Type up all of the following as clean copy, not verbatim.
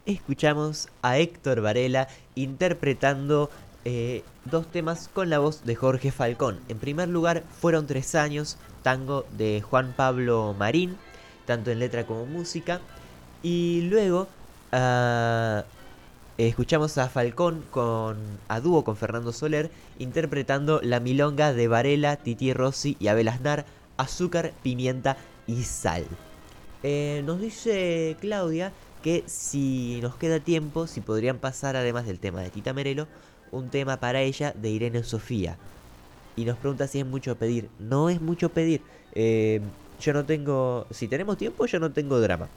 escuchamos a Héctor Varela interpretando dos temas con la voz de Jorge Falcón. En primer lugar, Fueron 3 años, tango de Juan Pablo Marín, tanto en letra como música. Y luego ah, escuchamos a Falcón a dúo con Fernando Soler interpretando La Milonga de Varela, Titi Rossi y Abel Aznar, Azúcar, Pimienta y Sal. Nos dice Claudia que si nos queda tiempo, si podrían pasar, además del tema de Tita Merelo, un tema para ella de Irene Sofía. Y nos pregunta si es mucho pedir. No es mucho pedir. Yo no tengo... Si tenemos tiempo, yo no tengo drama.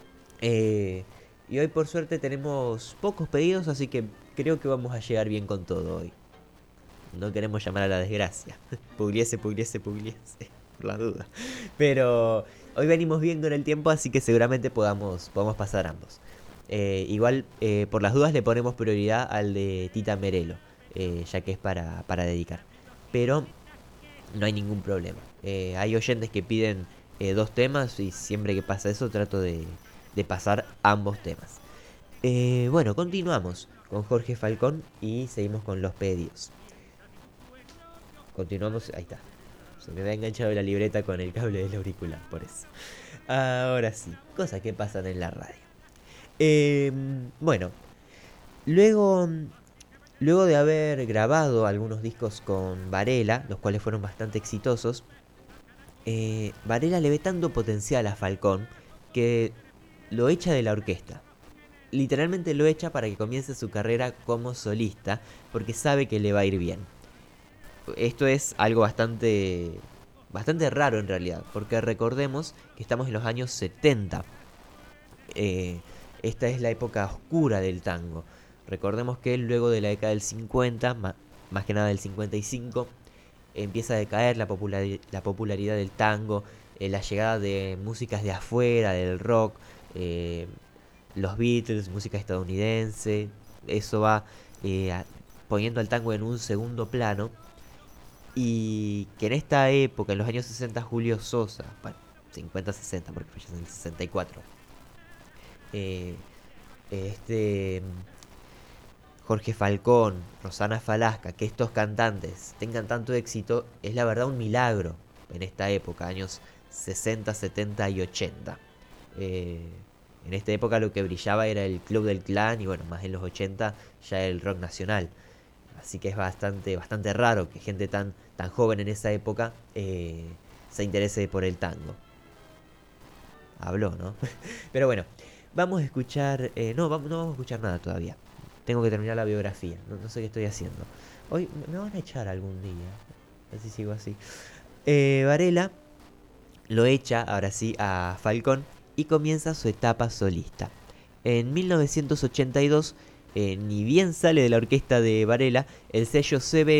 Y hoy por suerte tenemos pocos pedidos, así que creo que vamos a llegar bien con todo hoy. No queremos llamar a la desgracia. Pugliese, pugliese, pugliese. Por la duda. Pero hoy venimos bien con el tiempo, así que seguramente podamos pasar ambos. Igual, por las dudas, le ponemos prioridad al de Tita Merelo, ya que es para dedicar. Pero no hay ningún problema. Hay oyentes que piden dos temas y siempre que pasa eso trato de pasar ambos temas. Bueno, continuamos con Jorge Falcón y seguimos con los pedidos. Continuamos, ahí está. Se me había enganchado la libreta con el cable del auricular, por eso. Ahora sí, cosas que pasan en la radio. Bueno, luego, luego de haber grabado algunos discos con Varela, los cuales fueron bastante exitosos, Varela le ve tanto potencial a Falcón que lo echa de la orquesta. Literalmente lo echa para que comience su carrera como solista, porque sabe que le va a ir bien. Esto es algo bastante raro en realidad, porque recordemos que estamos en los años 70. Esta es la época oscura del tango. Recordemos que luego de la década del 50, más que nada del 55, empieza a decaer la popularidad del tango, la llegada de músicas de afuera, del rock, los Beatles, música estadounidense. Eso va poniendo al tango en un segundo plano. Y que en esta época, en los años 60, Julio Sosa, bueno, 50-60 porque falleció en el 64, eh, este Jorge Falcón, Rosana Falasca, que estos cantantes tengan tanto éxito, es la verdad un milagro en esta época, años 60, 70 y 80. En esta época lo que brillaba era el Club del Clan y bueno, más en los 80 ya el rock nacional. Así que es bastante raro que gente tan joven en esa época se interese por el tango. Habló, ¿no? Pero bueno, vamos a escuchar... no vamos a escuchar nada todavía. Tengo que terminar la biografía. No sé qué estoy haciendo. Hoy me van a echar algún día. Así sigo así. Varela lo echa, ahora sí, a Falcón y comienza su etapa solista. En 1982, ni bien sale de la orquesta de Varela, el sello CB